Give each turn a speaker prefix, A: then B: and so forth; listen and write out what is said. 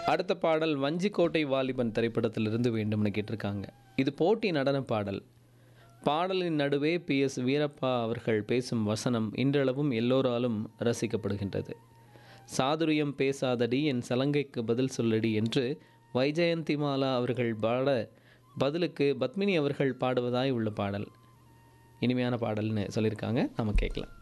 A: அடுத்த பாடல் வஞ்சிக்கோட்டை வாலிபன் திரைப்படத்திலிருந்து வேண்டும்னு கேட்டிருக்காங்க. இது போட்டி நடன பாடல். பாடலின் நடுவே PS வீரப்பா அவர்கள் பேசும் வசனம் இன்றளவும் எல்லோராலும் ரசிக்கப்படுகின்றது. சாதுரியம் பேசாதடி என் சலங்கைக்கு பதில் சொல்லடி என்று வைஜெயந்திமாலா அவர்கள் பாட பதிலுக்கு பத்மினி அவர்கள் பாடுவதாய் உள்ள பாடல். இனிமையான பாடல்னு சொல்லியிருக்காங்க. நாம் கேட்கலாம்.